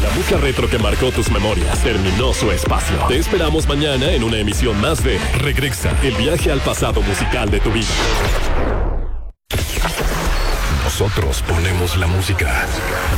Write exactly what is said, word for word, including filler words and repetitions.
La música retro que marcó tus memorias terminó su espacio. Te esperamos mañana en una emisión más de Regresa, el viaje al pasado musical de tu vida. Nosotros ponemos la música.